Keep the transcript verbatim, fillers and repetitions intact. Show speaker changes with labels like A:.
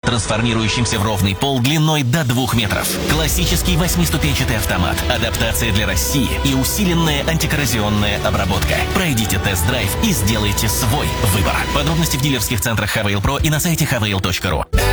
A: трансформирующимся в ровный пол длиной до двух метров. Классический восьмиступенчатый автомат, адаптация для России и усиленная антикоррозионная обработка. Пройдите тест-драйв и сделайте свой выбор. Подробности в дилерских центрах Хавейл Про и на сайте хавейл точка ру.